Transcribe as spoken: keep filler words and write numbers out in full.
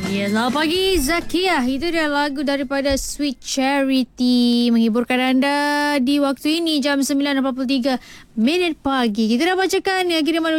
Ya, selamat pagi Zakiah. Itu dia lagu daripada Sweet Charity menghiburkan anda di waktu ini jam sembilan empat puluh tiga minit pagi. Kita dah bacakan ya kiriman